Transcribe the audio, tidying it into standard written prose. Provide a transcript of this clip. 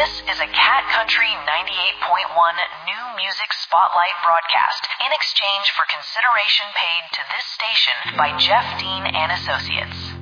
This is a Cat Country 98.1 New Music Spotlight broadcast in exchange for consideration paid to this station by Jeff Dean and Associates.